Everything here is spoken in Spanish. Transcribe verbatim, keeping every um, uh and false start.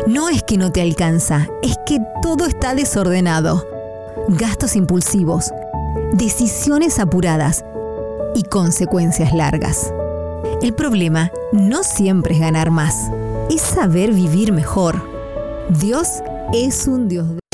No es que no te alcanza, es que todo está desordenado. Gastos impulsivos, decisiones apuradas y consecuencias largas. El problema no siempre es ganar más, es saber vivir mejor. Dios es un Dios de